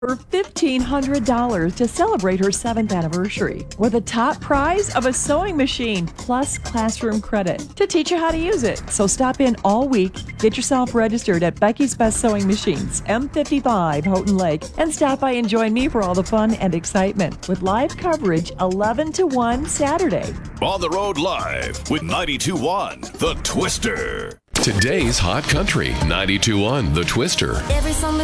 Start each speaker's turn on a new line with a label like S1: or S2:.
S1: for $1,500 to celebrate her 7th anniversary with a top prize of a sewing machine plus classroom credit to teach you how to use it. So stop in all week, get yourself registered at Becky's Best Sewing Machines, M55 Houghton Lake, and stop by and join me for all the fun and excitement with live coverage 11 to 1 Saturday.
S2: On the road live with 92.1 The Twister.
S3: Today's Hot Country, 92.1 The Twister.
S4: Every summer